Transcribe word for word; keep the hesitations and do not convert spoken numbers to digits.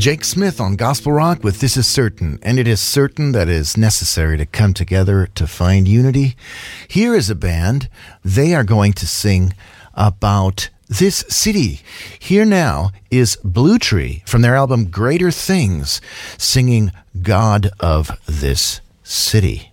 Jake Smith on Gospel Rock with This Is Certain, and it is certain that it is necessary to come together to find unity. Here is a band. They are going to sing about this city. Here now is Blue Tree from their album Greater Things, singing God of This City.